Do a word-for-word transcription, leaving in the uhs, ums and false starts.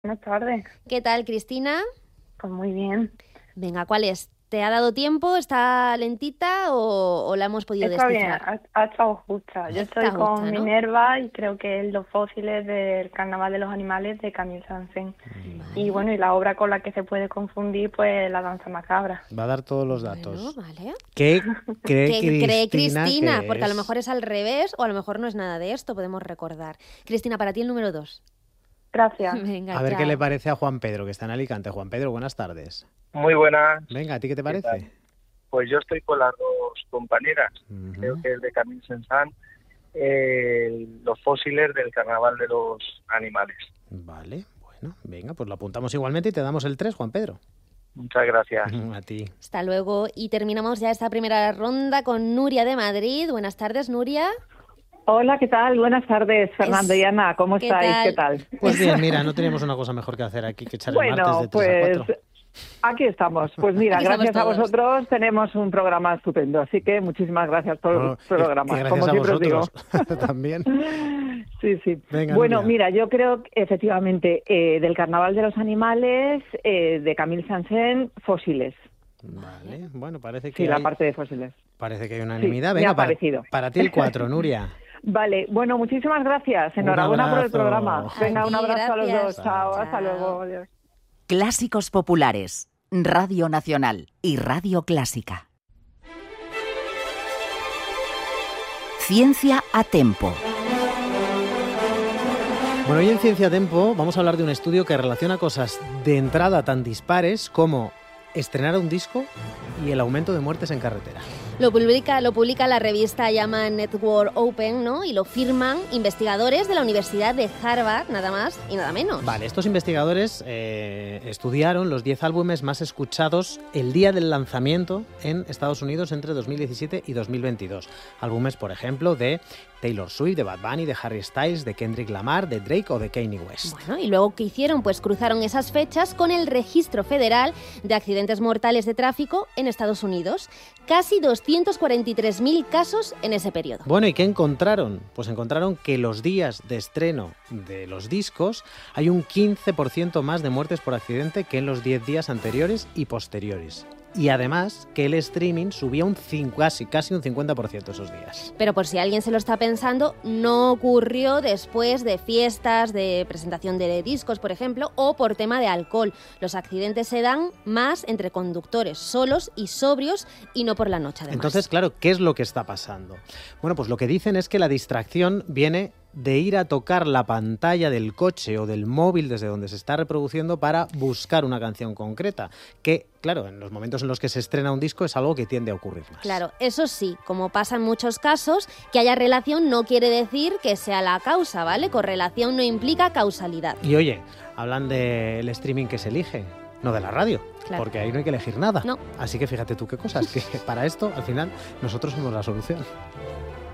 Buenas tardes. ¿Qué tal, Cristina? Pues muy bien. Venga, ¿cuál es? ¿Te ha dado tiempo? ¿Está lentita o, o la hemos podido Está bien, descifrar? ha, ha estado justa. Yo Está estoy con justa, ¿no? Minerva y creo que es Los fósiles del Carnaval de los Animales de Camille Saint-Saëns. Vale. Y bueno, y la obra con la que se puede confundir, pues La danza macabra. Va a dar todos los datos. Bueno, vale. ¿Qué cree ¿Qué Cristina? cree Cristina? que Porque a lo es? mejor es al revés o a lo mejor no es nada de esto, podemos recordar. Cristina, para ti el número dos. Gracias. Venga, A ver chao. qué le parece a Juan Pedro, que está en Alicante. Juan Pedro, buenas tardes. Muy buenas. Venga, ¿a ti qué te ¿Qué tal? parece? Pues yo estoy con las dos compañeras. Ujú. Creo que es de Camille Saint-Saëns, eh, los fósiles del Carnaval de los Animales. Vale, bueno, venga, pues lo apuntamos igualmente y te damos el tres, Juan Pedro. Muchas gracias. A ti. Hasta luego. Y terminamos ya esta primera ronda con Nuria de Madrid. Buenas tardes, Nuria. Hola, ¿qué tal? Buenas tardes, Fernando Es- y Ana. ¿Cómo ¿qué estáis? tal? ¿Qué tal? Pues bien, mira, no teníamos una cosa mejor que hacer aquí que echar el martes Bueno, de tres pues a cuatro. aquí estamos. Pues mira, Aquí estamos gracias a todos. vosotros tenemos un programa estupendo. Así que muchísimas gracias por Bueno, el y- programa, y gracias como a siempre os digo. vosotros también. Sí, sí. Venga, bueno, Nuria. mira, yo creo que efectivamente eh, del Carnaval de los Animales, eh, de Camille Saint-Saëns, fósiles. Vale, bueno, parece que Sí, la hay, parte de fósiles. parece que hay unanimidad. Sí, me Venga, ha para, parecido. para ti el cuatro, Nuria. Vale, bueno, muchísimas gracias. Un Enhorabuena por el abrazo. programa. Venga, A un ti, abrazo a los gracias. dos. Chao, Chao. hasta luego. Adiós. Clásicos populares, Radio Nacional y Radio Clásica. Ciencia a Tempo. Bueno, hoy en Ciencia Tempo vamos a hablar de un estudio que relaciona cosas de entrada tan dispares como estrenar un disco y el aumento de muertes en carretera. Lo publica, lo publica la revista llama Network Open, ¿no? Y lo firman investigadores de la Universidad de Harvard, nada más y nada menos. Vale, estos investigadores eh, estudiaron los diez álbumes más escuchados el día del lanzamiento en Estados Unidos entre dos mil diecisiete y dos mil veintidós. Álbumes, por ejemplo, de Taylor Swift, de Bad Bunny, de Harry Styles, de Kendrick Lamar, de Drake o de Kanye West. Bueno, y luego, ¿qué hicieron? Pues cruzaron esas fechas con el Registro Federal de Accidentes Mortales de Tráfico en Estados Unidos. Casi doscientos cuarenta y tres mil casos en ese periodo. Bueno, ¿y qué encontraron? Pues encontraron que los días de estreno de los discos hay un quince por ciento más de muertes por accidente que en los diez días anteriores y posteriores. Y además que el streaming subía un cin- casi, casi un cincuenta por ciento esos días. Pero por si alguien se lo está pensando, no ocurrió después de fiestas, de presentación de discos, por ejemplo, o por tema de alcohol. Los accidentes se dan más entre conductores solos y sobrios y no por la noche, además. Entonces, claro, ¿qué es lo que está pasando? Bueno, pues lo que dicen es que la distracción viene de ir a tocar la pantalla del coche o del móvil desde donde se está reproduciendo para buscar una canción concreta, que, claro, en los momentos en los que se estrena un disco es algo que tiende a ocurrir más. Claro, eso sí, como pasa en muchos casos, que haya relación no quiere decir que sea la causa, ¿vale? Correlación no implica causalidad. Y oye, hablan del streaming que se elige, no de la radio, Claro. porque ahí no hay que elegir nada. No. Así que fíjate tú qué cosas, que para esto, al final, nosotros somos la solución.